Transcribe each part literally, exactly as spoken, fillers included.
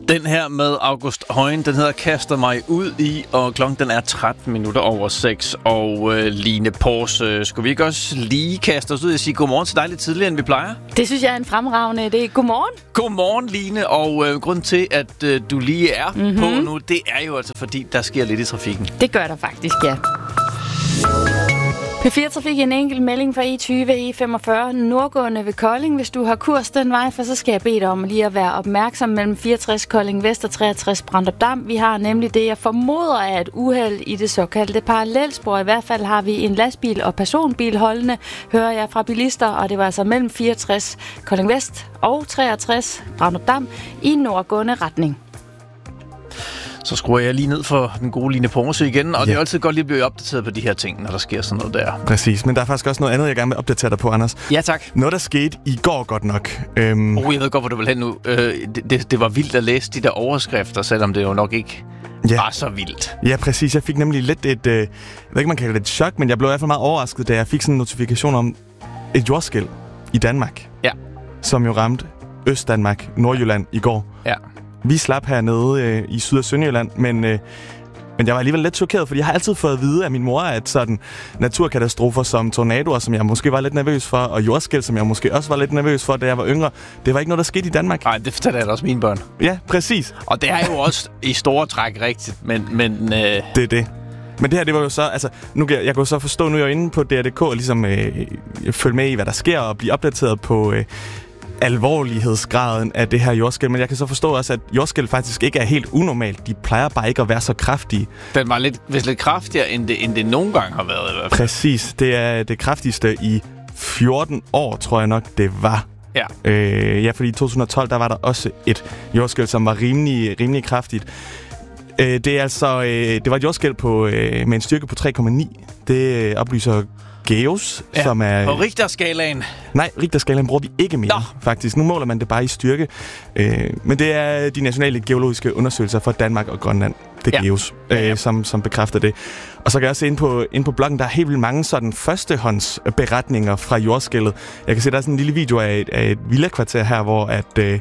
Den her med August Højen, den hedder Kaster mig ud i, og klokken den er tretten minutter over seks. Og øh, Line Pors, øh, skulle vi ikke også lige kaste os ud og sige godmorgen til dig lidt tidligere, end vi plejer? Det synes jeg er en fremragende idé. Godmorgen. Godmorgen, Line, og øh, grund til, at øh, du lige er mm-hmm. på nu, det er jo altså fordi, der sker lidt i trafikken. Det gør der faktisk, ja. P fire Trafik, en enkelt melding fra E tyve, E femogfyrre, nordgående ved Kolding. Hvis du har kurs den vej, for så skal jeg bede dig om lige at være opmærksom mellem fireogtres Kolding Vest og treogtres Brandrup Dam. Vi har nemlig det, jeg formoder er et uheld i det såkaldte parallelspor. I hvert fald har vi en lastbil og personbil holdende, hører jeg fra bilister, og det var altså mellem fireogtres Kolding Vest og treogtres Brandrup Dam i nordgående retning. Så skruer jeg lige ned for den gode Line Porse igen, og ja. Det er altid godt lige at blive opdateret på de her ting, når der sker sådan noget der. Præcis, men der er faktisk også noget andet, jeg gerne vil opdatere dig på, Anders. Ja, tak. Noget, der skete i går godt nok. Øhm... Oh, jeg ved godt, hvor du vil hen nu. Øh, det, det, det var vildt at læse de der overskrifter, selvom det jo nok ikke ja. var så vildt. Ja, præcis. Jeg fik nemlig lidt et, øh, jeg ved ikke, man kan kalde det et chok, men jeg blev i hvert fald meget overrasket, da jeg fik sådan en notifikation om et jordskælv i Danmark. Ja. Som jo ramte Østdanmark, Nordjylland i går. Ja. Vi slap hernede øh, i Syd- og Sønderjylland, men, øh, men jeg var alligevel lidt chokeret, fordi jeg har altid fået at vide af min mor, at sådan naturkatastrofer som tornadoer, som jeg måske var lidt nervøs for, og jordskælv, som jeg måske også var lidt nervøs for, da jeg var yngre, det var ikke noget, der skete i Danmark. Nej, det fortalte jeg også mine børn. Ja, præcis. Og det er jo også i store træk rigtigt, men... men øh... Det er det. Men det her, det var jo så, altså, nu kan jeg, jeg kan jo så forstå, nu er jeg inde på D R punktum D K, og ligesom øh, følge med i, hvad der sker, og blive opdateret på... Øh, alvorlighedsgraden af det her jordskælv, men jeg kan så forstå også, at jordskælv faktisk ikke er helt unormalt. De plejer bare ikke at være så kraftige. Den var lidt, vist lidt kraftigere, end det, end det nogle gange har været i hvert fald. Præcis. Det er det kraftigste i fjorten år, tror jeg nok, det var. Ja. Øh, ja, fordi i to tusind og tolv, der var der også et jordskælv, som var rimelig, rimelig kraftigt. Øh, det er altså, øh, det var et jordskælv på, øh, med en styrke på tre komma ni. Det øh, oplyser Geos, ja, som er... på Richterskalaen. Nej, Richterskalaen bruger vi ikke mere, Nå. faktisk. Nu måler man det bare i styrke. Øh, men det er de nationale geologiske undersøgelser for Danmark og Grønland. Det er ja. Geos, øh, ja, ja. Som, som bekræfter det. Og så kan jeg også se ind på, ind på bloggen, der er helt vildt mange sådan førstehåndsberetninger fra jordskælvet. Jeg kan se, der er sådan en lille video af et, af et villakvarter her, hvor at... Øh,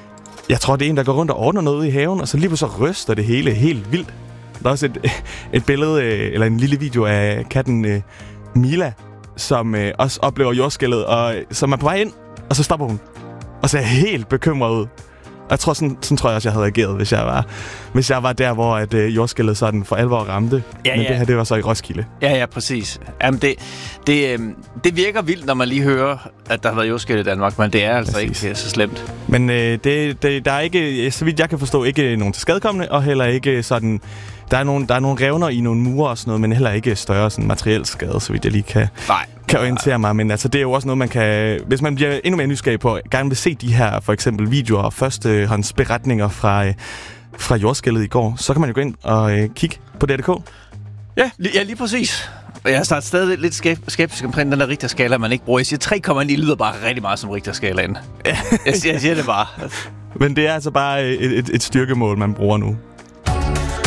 jeg tror, det er en, der går rundt og ordner noget ude i haven, og så lige pludselig ryster det hele helt vildt. Der er også et, et billede, øh, eller en lille video af katten... Øh, Mila, som øh, også oplever jordskælvet, og som er på vej ind, og så stopper hun. Og ser helt bekymret ud. Og jeg tror, sådan, sådan tror jeg også, jeg havde ageret, hvis jeg var, hvis jeg var der, hvor at, øh, jordskælvet sådan for alvor ramte. Ja, Men ja. det her, det var så i Roskilde. Ja, ja, præcis. Jamen, det, det, øh, det virker vildt, når man lige hører, at der har været jordskælv i Danmark, men det er altså præcis. Ikke så slemt. Men øh, det, det, der er ikke, så vidt jeg kan forstå, ikke nogen tilskadekommende, og heller ikke sådan... Der er, nogle, der er nogle revner i nogle mure og sådan noget, men heller ikke større sådan materiel skade, så vidt jeg lige kan, Nej. kan orientere mig. Men altså, det er jo også noget, man kan... Hvis man bliver endnu mere nysgerrig på, gerne vil se de her, for eksempel videoer og førstehåndsberetninger fra, fra jordskælvet i går, så kan man jo gå ind og øh, kigge på D R punktum D K. Ja, li- ja, lige præcis. Jeg er snart stadig lidt skeptisk omkring den der Richterskala, man ikke bruger. Jeg siger tre komma ni lyder bare rigtig meget som Richterskalaen. jeg, siger, jeg siger det bare. Men det er altså bare et, et, et styrkemål, man bruger nu.